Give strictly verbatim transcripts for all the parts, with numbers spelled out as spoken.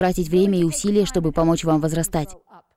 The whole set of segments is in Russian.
тратить время и усилия, чтобы помочь вам возрастать.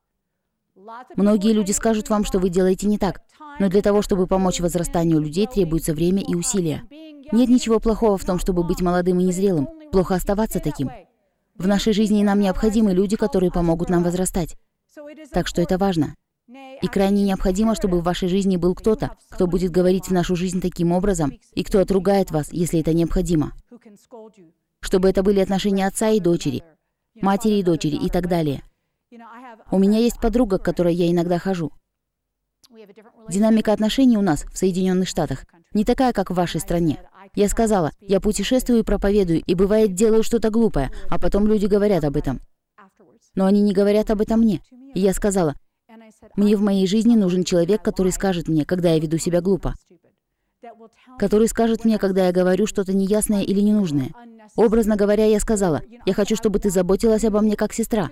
Многие люди скажут вам, что вы делаете не так, но для того, чтобы помочь возрастанию людей, требуется время и усилия. Нет ничего плохого в том, чтобы быть молодым и незрелым. Плохо оставаться таким. В нашей жизни нам необходимы люди, которые помогут нам возрастать. Так что это важно. И крайне необходимо, чтобы в вашей жизни был кто-то, кто будет говорить в нашу жизнь таким образом, и кто отругает вас, если это необходимо. Чтобы это были отношения отца и дочери, матери и дочери и так далее. У меня есть подруга, к которой я иногда хожу. Динамика отношений у нас в Соединенных Штатах не такая, как в вашей стране. Я сказала, я путешествую и проповедую, и бывает делаю что-то глупое, а потом люди говорят об этом. Но они не говорят об этом мне. И я сказала, мне в моей жизни нужен человек, который скажет мне, когда я веду себя глупо. Который скажет мне, когда я говорю что-то неясное или ненужное. Образно говоря, я сказала, я хочу, чтобы ты заботилась обо мне как сестра.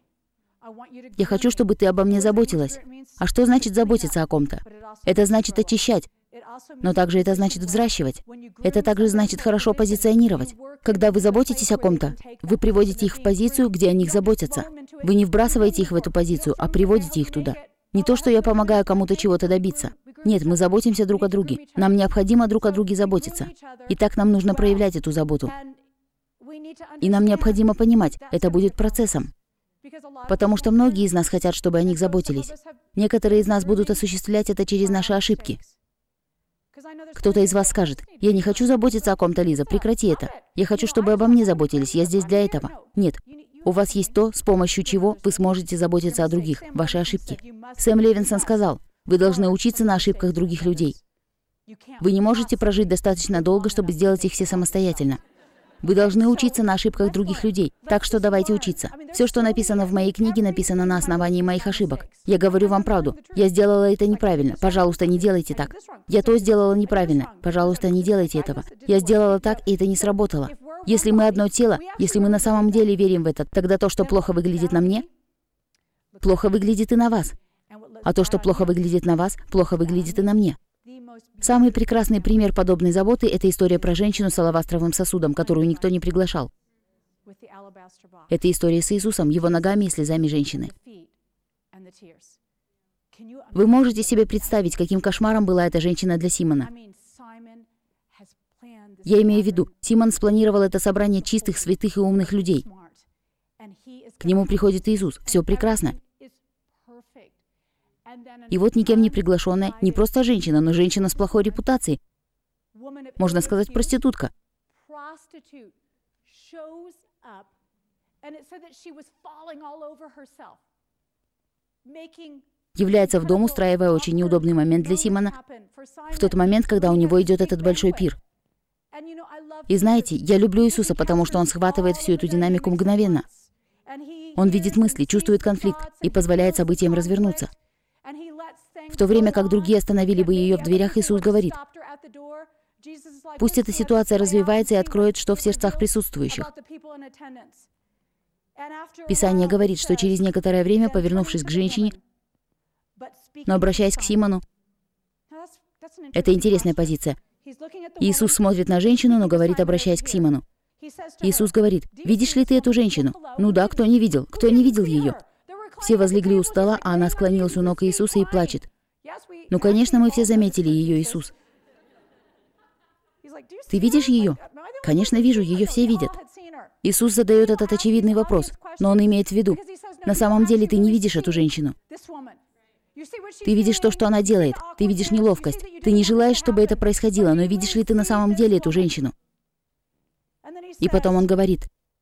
Я хочу, чтобы ты обо мне заботилась. А что значит заботиться о ком-то? Это значит очищать. Но также это значит взращивать. Это также значит хорошо позиционировать. Когда вы заботитесь о ком-то, вы приводите их в позицию, где о них заботятся. Вы не вбрасываете их в эту позицию, а приводите их туда. Не то, что я помогаю кому-то чего-то добиться. Нет, мы заботимся друг о друге. Нам необходимо друг о друге заботиться. И так нам нужно проявлять эту заботу. И нам необходимо понимать, это будет процессом. Потому что многие из нас хотят, чтобы о них заботились. Некоторые из нас будут осуществлять это через наши ошибки. Кто-то из вас скажет, я не хочу заботиться о ком-то, Лиза, прекрати это. Я хочу, чтобы обо мне заботились, я здесь для этого. Нет, у вас есть то, с помощью чего вы сможете заботиться о других, ваши ошибки. Сэм Левинсон сказал, вы должны учиться на ошибках других людей. Вы не можете прожить достаточно долго, чтобы сделать их все самостоятельно. Вы должны учиться на ошибках других людей. Так что давайте учиться. Все, что написано в моей книге, написано на основании моих ошибок. Я говорю вам правду. Я сделала это неправильно. Пожалуйста, не делайте так. Я то сделала неправильно. Пожалуйста, не делайте этого. Я сделала так, и это не сработало. Если мы одно тело, если мы на самом деле верим в это, тогда то, что плохо выглядит на мне, плохо выглядит и на вас. А то, что плохо выглядит на вас, плохо выглядит и на мне. Самый прекрасный пример подобной заботы – это история про женщину с алавастровым сосудом, которую никто не приглашал. Это история с Иисусом, его ногами и слезами женщины. Вы можете себе представить, каким кошмаром была эта женщина для Симона? Я имею в виду, Симон спланировал это собрание чистых, святых и умных людей. К нему приходит Иисус. Все прекрасно. И вот никем не приглашенная, не просто женщина, но женщина с плохой репутацией. Можно сказать, проститутка. Является в дом, устраивая очень неудобный момент для Симона, в тот момент, когда у него идет этот большой пир. И знаете, я люблю Иисуса, потому что Он схватывает всю эту динамику мгновенно. Он видит мысли, чувствует конфликт и позволяет событиям развернуться. В то время как другие остановили бы ее в дверях, Иисус говорит, пусть эта ситуация развивается и откроет, что в сердцах присутствующих. Писание говорит, что через некоторое время, повернувшись к женщине, но обращаясь к Симону, это интересная позиция. Иисус смотрит на женщину, но говорит, обращаясь к Симону. Иисус говорит, видишь ли ты эту женщину? Ну да, кто не видел? Кто не видел ее? Все возлегли у стола, а она склонилась у ног Иисуса и плачет. Ну, конечно, мы все заметили ее, Иисус. Ты видишь ее? Конечно, вижу, ее все видят. Иисус задает этот очевидный вопрос, но Он имеет в виду, на самом деле ты не видишь эту женщину. Ты видишь то, что она делает. Ты видишь неловкость. Ты не желаешь, чтобы это происходило, но видишь ли ты на самом деле эту женщину? И потом Он говорит,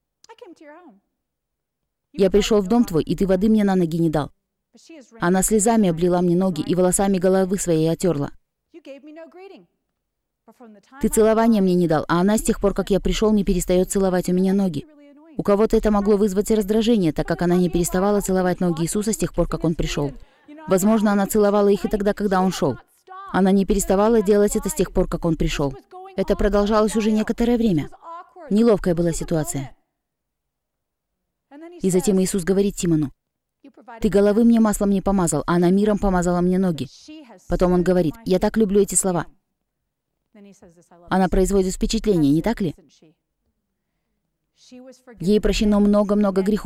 я пришел в дом твой, и ты воды мне на ноги не дал. Она слезами облила мне ноги и волосами головы своей отерла. Ты целования мне не дал, а она с тех пор, как я пришел, не перестает целовать у меня ноги. У кого-то это могло вызвать раздражение, так как она не переставала целовать ноги Иисуса с тех пор, как Он пришел. Возможно, она целовала их и тогда, когда Он шел. Она не переставала делать это с тех пор, как Он пришел. Это продолжалось уже некоторое время. Неловкая была ситуация. И затем Иисус говорит Симону, «Ты головы мне маслом не помазал, а она миром помазала мне ноги». Потом Он говорит, «Я так люблю эти слова». Она производит впечатление, не так ли? Ей прощено много-много грехов.